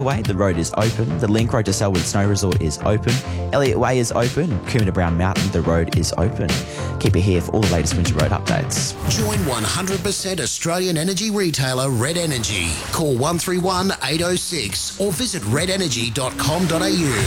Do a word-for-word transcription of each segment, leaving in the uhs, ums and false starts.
Way, the road is open. The Link Road to Selwood Snow Resort is open. Elliott Way is open. Coomera Brown Mountain, the road is open. Keep it here for all the latest winter road updates. Join one hundred percent Australian energy retailer Red Energy. Call one three one, eight oh six or visit red energy dot com dot a u.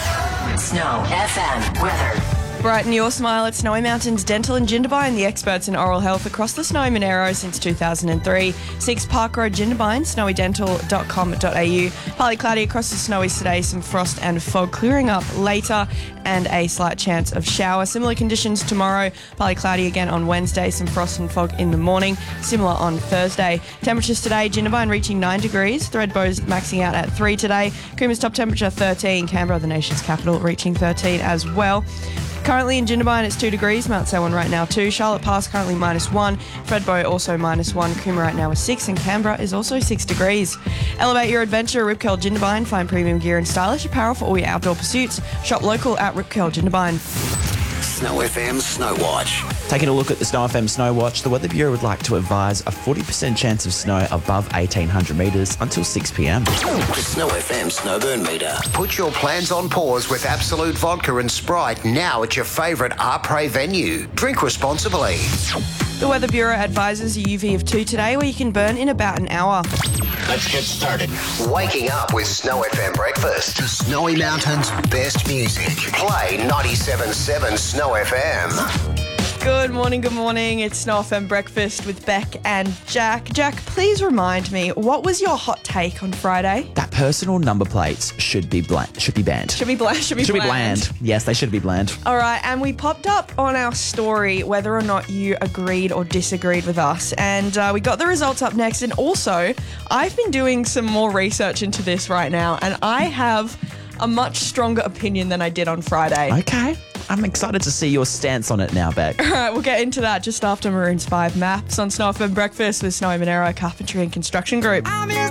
Snow F M weather. Brighten your smile at Snowy Mountains Dental and Jindabyne, the experts in oral health across the Snowy Monaro since two thousand three. six Park Road, Jindabyne, snowy dental dot com dot a u. Partly cloudy across the Snowies today, some frost and fog clearing up later and a slight chance of shower. Similar conditions tomorrow, partly cloudy again on Wednesday, some frost and fog in the morning, similar on Thursday. Temperatures today, Jindabyne reaching nine degrees, Thredbo's maxing out at three today, Coomer's top temperature thirteen, Canberra, the nation's capital, reaching thirteen as well. Currently in Jindabyne, it's two degrees. Mount Selwyn right now two. Charlotte Pass currently minus one. Thredbo also minus one. Coomera right now is six. And Canberra is also six degrees. Elevate your adventure at Rip Curl Jindabyne. Find premium gear and stylish apparel for all your outdoor pursuits. Shop local at Rip Curl Jindabyne. Snow F M Snow Watch. Taking a look at the Snow F M Snow Watch, the Weather Bureau would like to advise a forty percent chance of snow above eighteen hundred metres until six p m. Snow F M Snowburn Meter. Put your plans on pause with Absolute Vodka and Sprite now at your favourite Arpre venue. Drink responsibly. The Weather Bureau advises a U V of two today, where you can burn in about an hour. Let's get started. Waking up with Snow F M Breakfast. The Snowy Mountains' best music. Play ninety-seven point seven Snow F M. Good morning, good morning. It's Snow F M Breakfast with Beck and Jack. Jack, please remind me, what was your hot take on Friday? That personal number plates should be bland. Should be banned. Should be bland. Should be should bland. be bland. Yes, they should be bland. All right, and we popped up on our story whether or not you agreed or disagreed with us, and uh, we got the results up next. And also, I've been doing some more research into this right now, and I have a much stronger opinion than I did on Friday. Okay. I'm excited to see your stance on it now, Beck. All right, we'll get into that just after Maroon's five Maps on Snow F M Breakfast with Snowy Monaro Carpentry and Construction Group. I'm